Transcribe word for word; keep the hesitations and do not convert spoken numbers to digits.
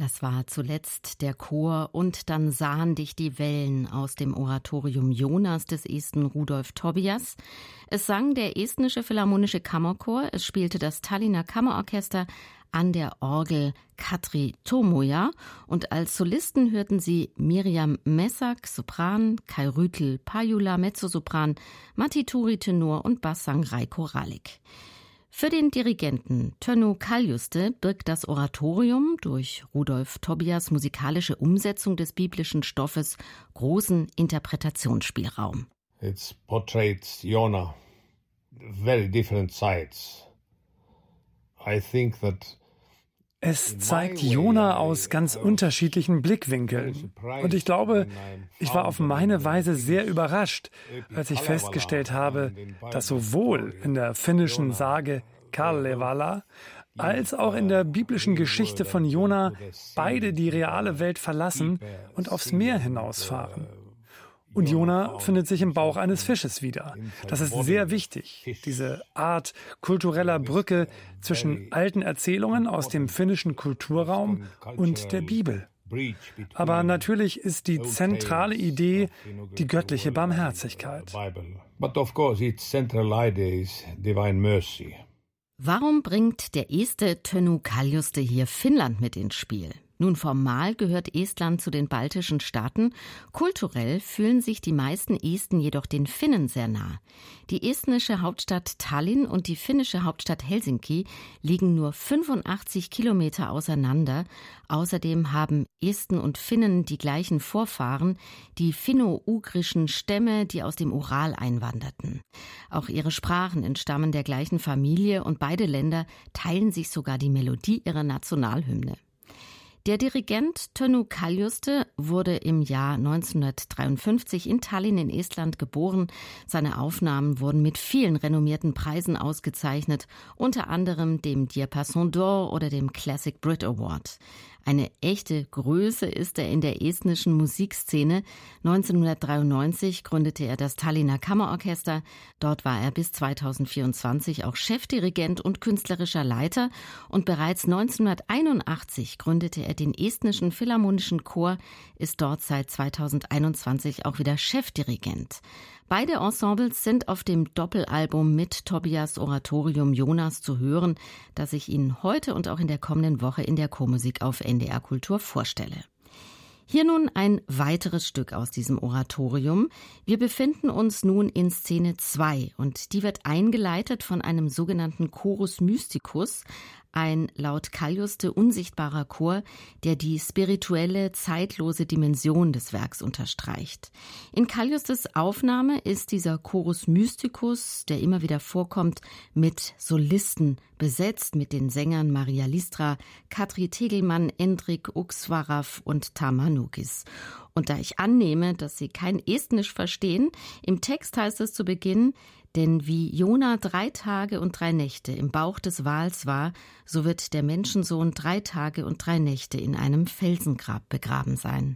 Das war zuletzt der Chor Und dann sahen dich die Wellen aus dem Oratorium Jonas des Esten Rudolf Tobias. Es sang der Estnische Philharmonische Kammerchor, es spielte das Tallinner Kammerorchester an der Orgel Katri Tomoja und als Solisten hörten sie Miriam Messak, Sopran, Kai Rüthl, Pajula, Mezzosopran, Matti Turi, Tenor und Bassang Reiko Ralik. Für den Dirigenten Tönnu Kaljuste birgt das Oratorium durch Rudolf Tobias musikalische Umsetzung des biblischen Stoffes großen Interpretationsspielraum. It portrays Jonah very different sides. I think that Es zeigt Jona aus ganz unterschiedlichen Blickwinkeln. Und ich glaube, ich war auf meine Weise sehr überrascht, als ich festgestellt habe, dass sowohl in der finnischen Sage Kalevala als auch in der biblischen Geschichte von Jona beide die reale Welt verlassen und aufs Meer hinausfahren. Und Jona findet sich im Bauch eines Fisches wieder. Das ist sehr wichtig, diese Art kultureller Brücke zwischen alten Erzählungen aus dem finnischen Kulturraum und der Bibel. Aber natürlich ist die zentrale Idee die göttliche Barmherzigkeit. Warum bringt der Este Tönnu Kaljuste hier Finnland mit ins Spiel? Nun, formal gehört Estland zu den baltischen Staaten. Kulturell fühlen sich die meisten Esten jedoch den Finnen sehr nah. Die estnische Hauptstadt Tallinn und die finnische Hauptstadt Helsinki liegen nur fünfundachtzig Kilometer auseinander. Außerdem haben Esten und Finnen die gleichen Vorfahren, die finno-ugrischen Stämme, die aus dem Ural einwanderten. Auch ihre Sprachen entstammen der gleichen Familie und beide Länder teilen sich sogar die Melodie ihrer Nationalhymne. Der Dirigent Tönnu Kaljuste wurde im Jahr neunzehnhundertdreiundfünfzig in Tallinn in Estland geboren. Seine Aufnahmen wurden mit vielen renommierten Preisen ausgezeichnet, unter anderem dem Diapason d'Or oder dem Classic Brit Award. Eine echte Größe ist er in der estnischen Musikszene. neunzehnhundertdreiundneunzig gründete er das Tallinner Kammerorchester. Dort war er bis zweitausendvierundzwanzig auch Chefdirigent und künstlerischer Leiter. Und bereits neunzehnhunderteinundachtzig gründete er den Estnischen Philharmonischen Chor, ist dort seit zweitausendeinundzwanzig auch wieder Chefdirigent. Beide Ensembles sind auf dem Doppelalbum mit Tobias Oratorium Jonas zu hören, das ich Ihnen heute und auch in der kommenden Woche in der Chormusik auf N D R Kultur vorstelle. Hier nun ein weiteres Stück aus diesem Oratorium. Wir befinden uns nun in Szene zwei und die wird eingeleitet von einem sogenannten Chorus Mysticus, ein laut Kaljuste unsichtbarer Chor, der die spirituelle, zeitlose Dimension des Werks unterstreicht. In Kaljustes Aufnahme ist dieser Chorus Mysticus, der immer wieder vorkommt, mit Solisten besetzt, mit den Sängern Maria Listra, Katri Tegelmann, Endrik Uksvarav und Tamanukis. Und da ich annehme, dass Sie kein Estnisch verstehen, im Text heißt es zu Beginn: Denn wie Jona drei Tage und drei Nächte im Bauch des Wals war, so wird der Menschensohn drei Tage und drei Nächte in einem Felsengrab begraben sein.